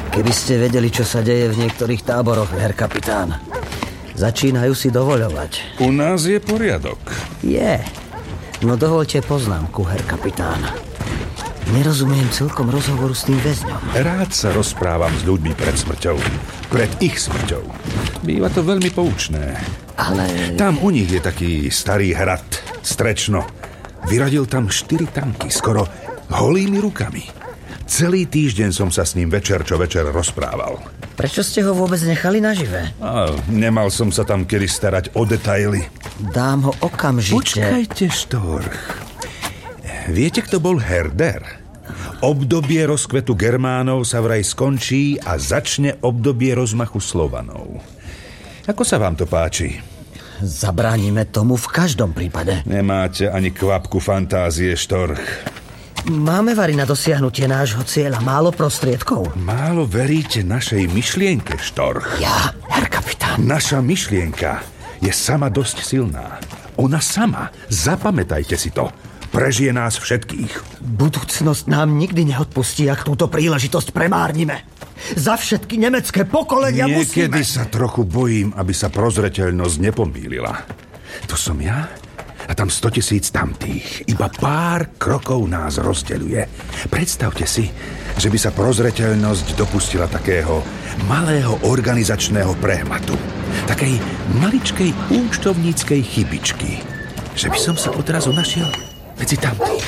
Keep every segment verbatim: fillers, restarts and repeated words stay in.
Keby ste vedeli, čo sa deje v niektorých táboroch, herr kapitán. Začínajú si dovoľovať. U nás je poriadok. Je. No dovoľte poznámku, herr kapitán. Nerozumiem celkom rozhovoru s tým väzňom. Rád sa rozprávam s ľuďmi pred smrťou. Pred ich smrťou. Býva to veľmi poučné. Ale... Tam u nich je taký starý hrad, strečno. Vyradil tam štyri tanky, skoro holými rukami. Celý týždeň som sa s ním večer čo večer rozprával. Prečo ste ho vôbec nechali nažive? A nemal som sa tam kedy starať o detaily. Dám ho okamžite. Počkajte, Štorch. Viete, kto bol Herder? Obdobie rozkvetu Germánov sa vraj skončí a začne obdobie rozmachu Slovanov. Ako sa vám to páči? Zabránime tomu v každom prípade. Nemáte ani kvapku fantázie, Štorch. Máme vari na dosiahnutie nášho cieľa málo prostriedkov. Málo veríte našej myšlienke, Štorch? Ja, herr kapitán. Naša myšlienka je sama dosť silná. Ona sama, zapamätajte si to, prežije nás všetkých. Budúcnosť nám nikdy neodpustí, ak túto príležitosť premárnime. Za všetky nemecké pokolenia musíme... Niekedy sa trochu bojím, aby sa prozreteľnosť nepomýlila. To som ja a tam stotisíc tamtých. Iba pár krokov nás rozdeľuje. Predstavte si, že by sa prozreteľnosť dopustila takého malého organizačného prehmatu. Takej maličkej účtovníckej chybičky. Že by som sa odrazu našiel medzi tamtých.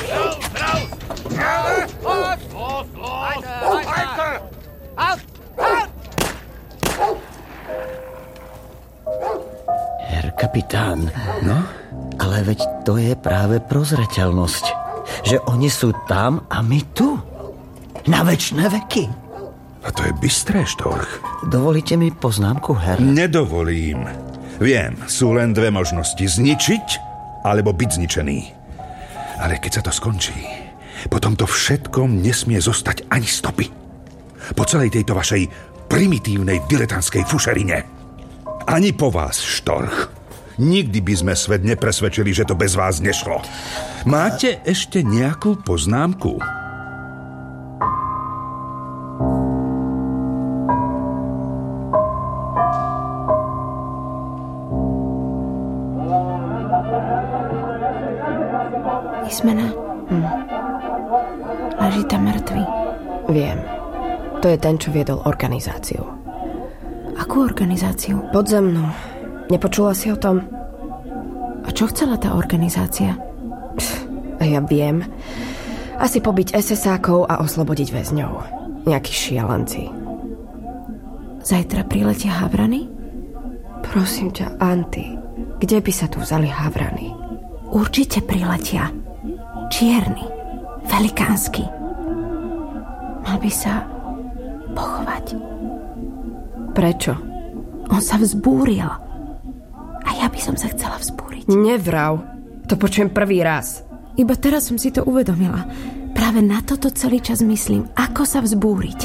Herr kapitán. No? Ale veď to je práve prozreteľnosť. Že oni sú tam a my tu. Na večné veky. A to je bystré, Štorch. Dovolíte mi poznámku, herr? Nedovolím. Viem, sú len dve možnosti. Zničiť, alebo byť zničený. Ale keď sa to skončí, potom to všetkom nesmie zostať ani stopy. Po celej tejto vašej primitívnej diletantskej fušerine. Ani po vás, Štorch. Nikdy by sme svet nepresvedčili, že to bez vás nešlo. Máte ešte nejakú poznámku? Ismena. Hm. Leží tam mŕtvý. Viem. To je ten, čo viedol organizáciu. Akú organizáciu? Podzemnú. Nepočula si o tom? A čo chcela tá organizácia? Pff, ja viem. Asi pobiť es es ákov a oslobodiť väzňov. Nejakí šialenci. Zajtra priletia havrany? Prosím ťa, Anty, kde by sa tu vzali havrany? Určite priletia. Čierny. Velikánsky. Mal by sa pochovať. Prečo? On sa vzbúril. A ja by som sa chcela vzbúriť. Nevrav. To počujem prvý raz. Iba teraz som si to uvedomila. Práve na toto celý čas myslím, ako sa vzbúriť.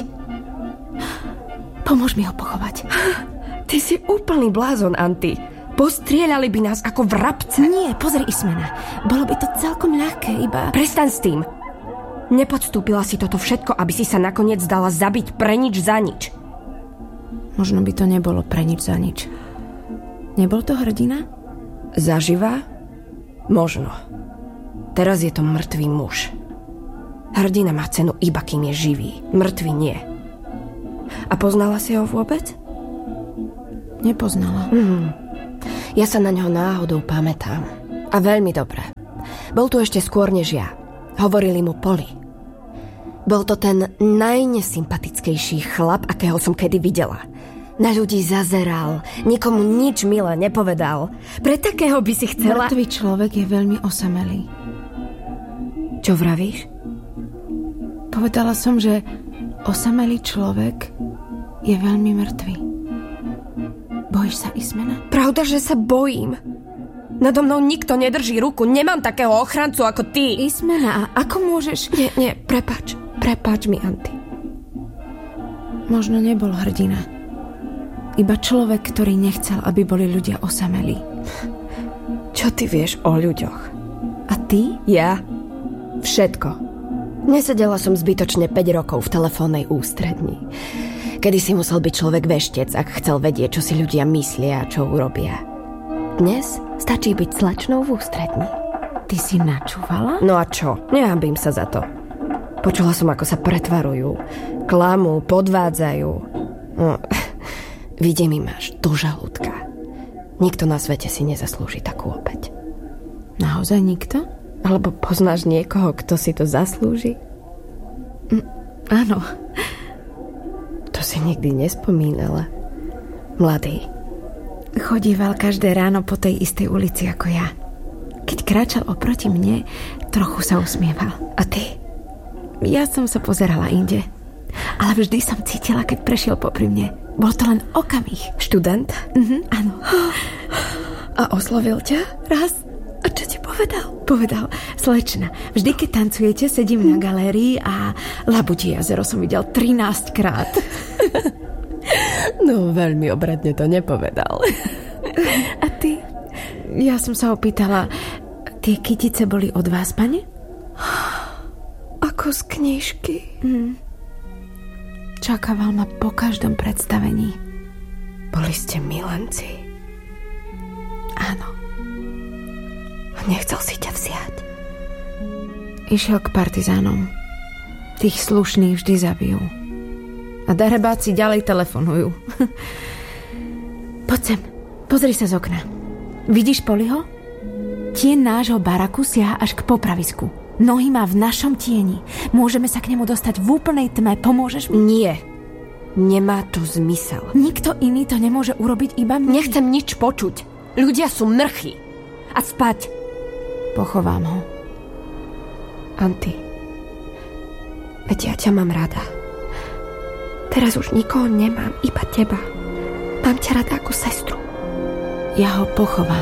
Pomôž mi ho pochovať. Ty si úplný blázon, Anty. Postrieľali by nás ako vrabce. Nie, pozri, Ismena. Bolo by to celkom ľahké, iba... Prestaň s tým. Nepodstúpila si toto všetko, aby si sa nakoniec dala zabiť pre nič za nič. Možno by to nebolo pre nič za nič. Nebol to hrdina? Zaživa? Možno. Teraz je to mŕtvý muž. Hrdina má cenu iba kým je živý. Mŕtvý nie. A poznala si ho vôbec? Nepoznala. Mhm. Ja sa na ňo náhodou pamätám. A veľmi dobre. Bol tu ešte skôr než ja. Hovorili mu Poli. Bol to ten najnesympatickejší chlap, akého som kedy videla. Na ľudí zazeral, nikomu nič milé nepovedal. Pre takého by si chcela... Mŕtvý človek je veľmi osamelý. Čo vravíš? Povedala som, že osamelý človek je veľmi mŕtvý. Bojíš sa, Ismena? Pravda, že sa bojím. Nado mnou nikto nedrží ruku. Nemám takého ochrancu ako ty. Ismena, a ako môžeš... Nie, nie, prepáč. Prepáč mi, Anty. Možno nebol hrdina. Iba človek, ktorý nechcel, aby boli ľudia osamelí. Čo ty vieš o ľuďoch? A ty? Ja? Všetko. Nesedela som zbytočne päť rokov v telefónnej ústredni. Kedy si musel byť človek veštec, ak chcel vedieť, čo si ľudia myslia a čo urobia. Dnes stačí byť slačnou v ústredni. Ty si načúvala? No a čo? Nehambím sa za to. Počula som, ako sa pretvarujú, klamú, podvádzajú. No, vidie mi máš do žalúdka. Nikto na svete si nezaslúži takú opäť. Naozaj nikto? Alebo poznáš niekoho, kto si to zaslúži? Mm, áno. To si nikdy nespomínala. Mladý. Chodíval každé ráno po tej istej ulici ako ja. Keď kráčal oproti mne, trochu sa usmieval. A ty? Ja som sa pozerala inde. Ale vždy som cítila, keď prešiel popri mne. Bol to len okamih. Študent? Mhm, áno. A oslovil ťa? Raz. A čo ti povedal? Povedal, slečna, vždy keď tancujete, sedím na galérii a Labudí jazero som videl trinásť krát. No, veľmi obradne to nepovedal. A ty? Ja som sa opýtala, tie kytice boli od vás, pane? Ako z knižky. Mm. Čakával ma po každom predstavení. Boli ste milenci. Áno. Nechcel si ťa vziať. Išiel k partizánom. Tých slušných vždy zabijú. A darebáci ďalej telefonujú. Poď sem, pozri sa z okna. Vidíš Poliho? Tieň nášho baraku siaha až k popravisku. Nohy má v našom tieni. Môžeme sa k nemu dostať v úplnej tme. Pomôžeš mi? Nie. Nemá to zmysel. Nikto iný to nemôže urobiť, iba my. Nechcem nič počuť. Ľudia sú mrchy. A spať. Pochovám ho. Anty, veď ja ťa mám rada. Teraz už nikoho nemám, iba teba. Mám ťa rada ako sestru. Ja ho pochovám.